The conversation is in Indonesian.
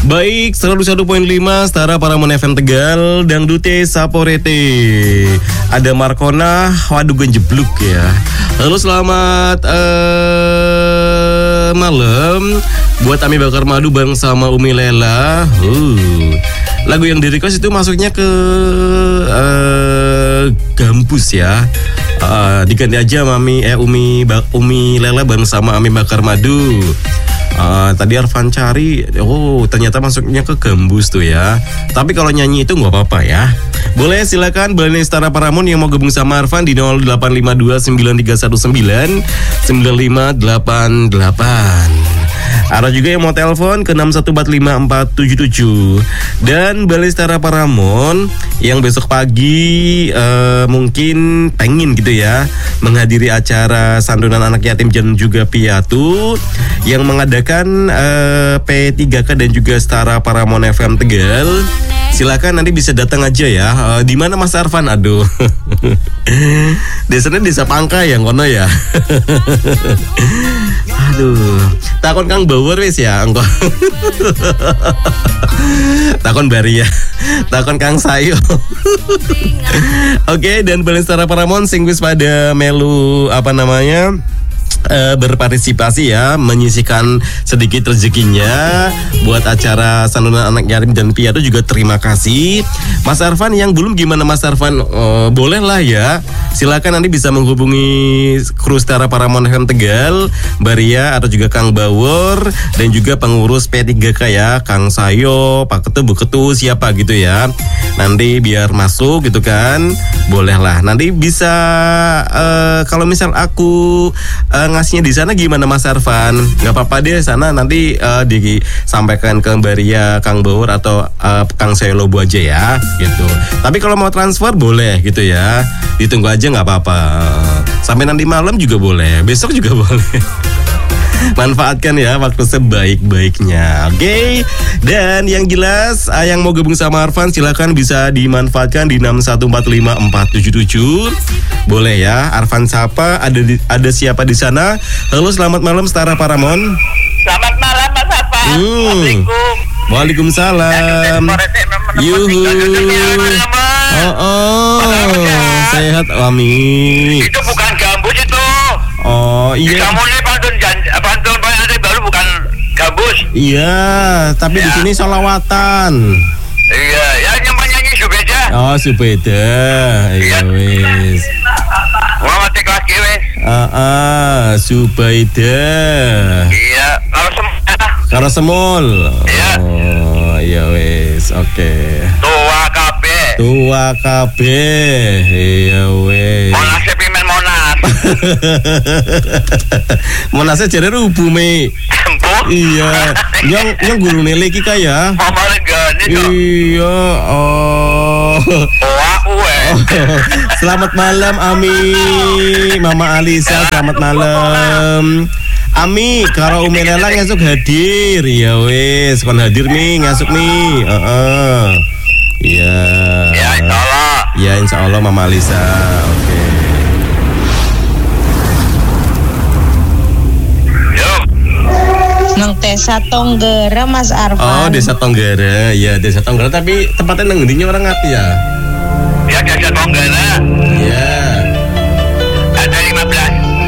Baik, 101.5 Setara Paramon FM Tegal, Dangdute Saporete. Ada Markona, waduh genjebluk ya. Halo, selamat malam buat Ami Bakar Madu bareng sama Umi Lela. Lagu yang di-request itu masuknya ke Gambus ya. Diganti aja Umi Lela bareng sama Ami Bakar Madu. Tadi Arfan cari, ternyata masuknya ke Gambus tuh ya. Tapi kalau nyanyi itu nggak apa-apa ya. Boleh silakan Baleni Setara Paramon yang mau gabung sama Arfan di 08529319 9588. Ada juga yang mau telepon ke 6145477. Dan Baleni Setara Paramon yang besok pagi mungkin pengen gitu ya menghadiri acara santunan anak yatim dan juga piatu yang mengadakan P3K dan juga Setara Paramon FM Tegal. Silakan nanti bisa datang aja ya. Di mana Mas Arfan? Aduh. Desanya desa Pangka yang kono ya. Aduh. Takon Kang Bawor wis ya engko. Takon Bari ya. Takon Kang Sayo. Oke, dan Baleni Setara Paramon sing wis pada melu berpartisipasi ya, menyisihkan sedikit rezekinya buat acara santunan anak yatim dan piatu juga terima kasih. Mas Arfan yang belum gimana Mas Arfan? Boleh lah ya. Silakan nanti bisa menghubungi kru Setara Paramon FM Tegal, Baria atau juga Kang Bawor dan juga pengurus P3K ya, Kang Sayo, Pak Ketu, Bu Ketu, siapa gitu ya. Nanti biar masuk gitu kan. Boleh lah. Nanti bisa kalau misal aku ngasihnya di sana gimana Mas Arfan? Gak apa-apa deh sana nanti disampaikan ke Baria, Kang Bawor atau Kang Sayo Lobo aja ya gitu. Tapi kalau mau transfer boleh gitu ya. Ditunggu aja nggak apa-apa. Sampai nanti malam juga boleh. Besok juga boleh. Manfaatkan ya waktu sebaik-baiknya. Oke. Dan yang jelas yang mau gabung sama Arfan silakan bisa dimanfaatkan di 6145477. Boleh ya. Arfan sapa, ada siapa di sana? Halo, selamat malam Setara Paramon. Selamat malam Mas Arfan. Assalamualaikum. Waalaikumsalam. Yuhu. Sehat Wami. Itu bukan Gambus itu. Oh iya. Kamu ini pantun baru bukan Gambus. Iya, tapi di sini solawatan. Iya, ya nyanyi Subeda. Oh, Subeda. Iya wis. Muhammad lagi wis. Subeda. Iya, Karo semul. Iya. Oh, iya wis. Oke. Tua kabeh. Iya wis. Monas pimen Monas. Monasnya jare rubuh me. Iya. Yang gurune leki kaya. Mama legane to. Iya. Selamat malam Ami. Mama Alisa, selamat malam. Ami, karo Umi Lela ngesuk hadir. Ya wis, kon hadir mi, ngasuk mi. Iya. Ya insyaallah. Ya insyaallah Mama Alisa. Oke. Nang Desa Tonggara Mas Arfan. Oh, Desa Tonggara. Ya, Desa Tonggara tapi tempatnya nang ngendi orang ngerti ya? Ya Desa Tonggara.